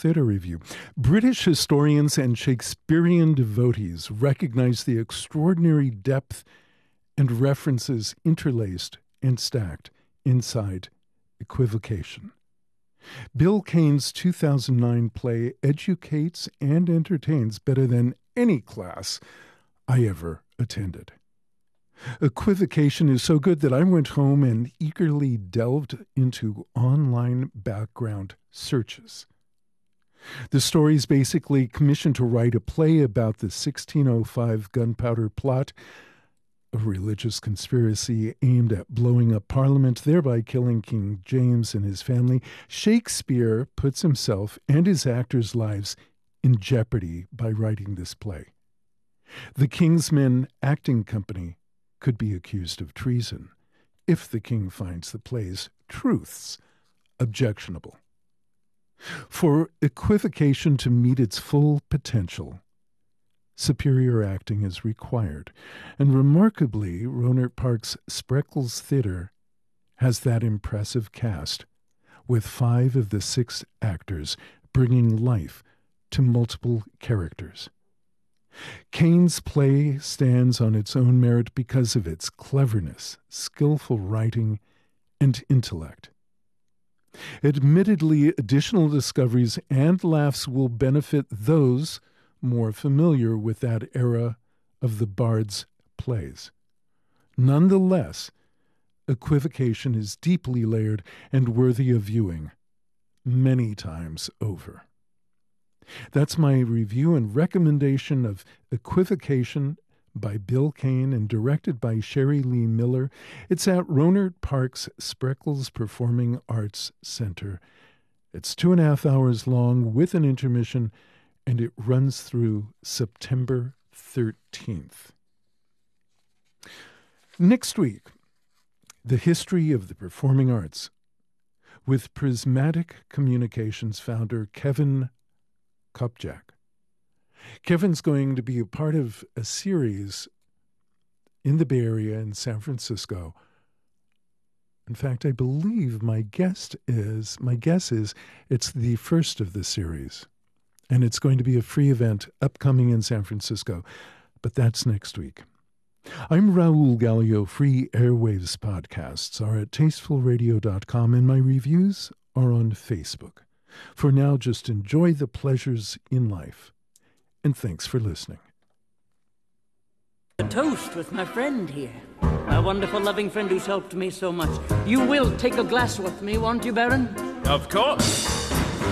Theatre Review. British historians and Shakespearean devotees recognize the extraordinary depth and references interlaced and stacked inside Equivocation. Bill Kane's 2009 play educates and entertains better than any class I ever attended. Equivocation is so good that I went home and eagerly delved into online background searches. The story is basically commissioned to write a play about the 1605 gunpowder plot, a religious conspiracy aimed at blowing up Parliament, thereby killing King James and his family. Shakespeare puts himself and his actors' lives in jeopardy by writing this play. The King's Men Acting Company could be accused of treason if the king finds the play's truths objectionable. For Equivocation to meet its full potential, superior acting is required, and remarkably, Rohnert Park's Spreckels Theatre has that impressive cast, with 5 of the 6 actors bringing life to multiple characters. Kane's play stands on its own merit because of its cleverness, skillful writing, and intellect. Admittedly, additional discoveries and laughs will benefit those more familiar with that era of the Bard's plays. Nonetheless, Equivocation is deeply layered and worthy of viewing many times over. That's my review and recommendation of Equivocation by Bill Kane and directed by Sherry Lee Miller. It's at Rohnert Park's Spreckels Performing Arts Center. It's 2.5 hours long with an intermission, and it runs through September 13th. Next week, the history of the performing arts with Prismatic Communications founder Kevin Kopjak. Kevin's going to be a part of a series in the Bay Area in San Francisco. In fact, I believe my guess is it's the first of the series. And it's going to be a free event upcoming in San Francisco. But that's next week. I'm Raul Gallio. Free Airwaves podcasts are at tastefulradio.com, and my reviews are on Facebook. For now, just enjoy the pleasures in life. And thanks for listening. A toast with my friend here. My wonderful, loving friend who's helped me so much. You will take a glass with me, won't you, Baron? Of course.